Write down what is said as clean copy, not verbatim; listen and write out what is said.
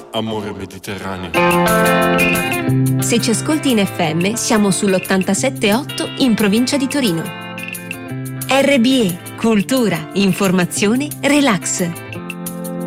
amore mediterraneo. Se ci ascolti in FM, siamo sull'87.8 in provincia di Torino. RBE, cultura, informazione, relax.